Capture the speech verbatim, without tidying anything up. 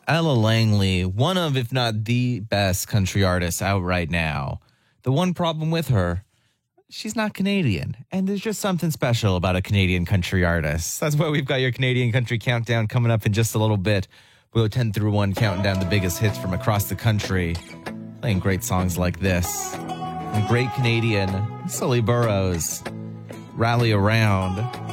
Ella Langley, one of, if not the best country artists out right now. The one problem with her, she's not Canadian. And there's just something special about a Canadian country artist. That's why we've got your Canadian Country Countdown coming up in just a little bit. We'll go ten through one, counting down the biggest hits from across the country. Playing great songs like this. And great Canadian, Sully Burrows, Rally Around.